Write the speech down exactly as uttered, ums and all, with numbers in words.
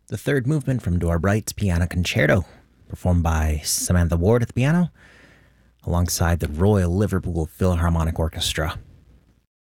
The third movement from Dora Bright's Piano Concerto, performed by Samantha Ward at the piano, alongside the Royal Liverpool Philharmonic Orchestra.